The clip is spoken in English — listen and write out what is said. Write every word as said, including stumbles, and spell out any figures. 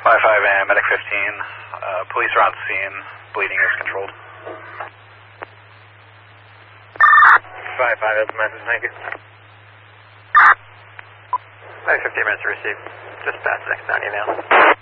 five five and medic fifteen. Uh, police are on scene. Bleeding is controlled. five five, that's the message, thank you. Medic fifteen minutes to receive. Just past next ninety now.